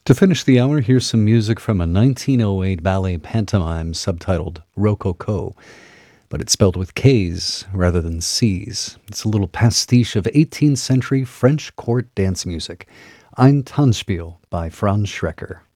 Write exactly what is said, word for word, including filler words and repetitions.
To finish the hour, here's some music from a nineteen oh eight ballet pantomime subtitled Rococo, but it's spelled with K's rather than C's. It's a little pastiche of eighteenth century French court dance music. Ein Tanzspiel by Franz Schrecker.